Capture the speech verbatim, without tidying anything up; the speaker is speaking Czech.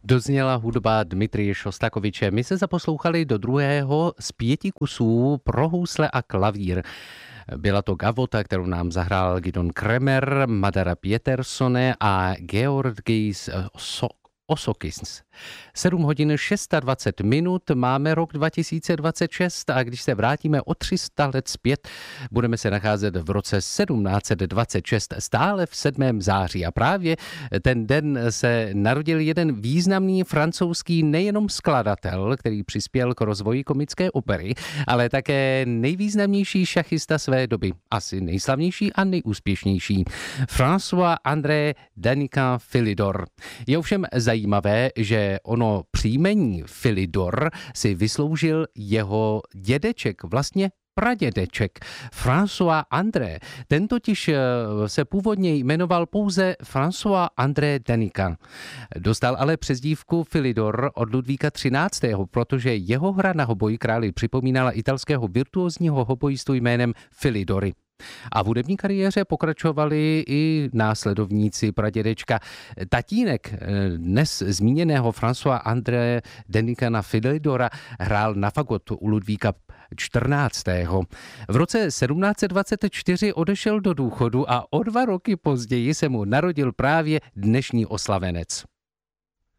Dozněla hudba Dmitrije Šostakoviče. My se zaposlouchali do druhého z pěti kusů pro housle a klavír. Byla to Gavota, kterou nám zahrál Gidon Kremer, Madara Pietersone a Georgis Osokis. sedm hodin dvacet šest minut, máme rok dva tisíce dvacet šest a když se vrátíme o tři sta let zpět, budeme se nacházet v roce sedmnáct dvacet šest, stále v sedmém září. A právě ten den se narodil jeden významný francouzský nejenom skladatel, který přispěl k rozvoji komické opery, ale také nejvýznamnější šachista své doby, asi nejslavnější a nejúspěšnější. François-André Danican-Philidor. Je ovšem zajímavé, že ono příjmení Philidor si vysloužil jeho dědeček, vlastně pradědeček François André. Ten totiž se původně jmenoval pouze François André Danican. Dostal ale přezdívku Philidor od Ludvíka třináctého, protože jeho hra na hoboj králi připomínala italského virtuózního hobojistu jménem Philidori. A v hudební kariéře pokračovali i následovníci pradědečka. Tatínek dnes zmíněného François André Danicana Philidora hrál na fagot u Ludvíka čtrnáctého. V roce sedmnáct dvacet čtyři odešel do důchodu a o dva roky později se mu narodil právě dnešní oslavenec.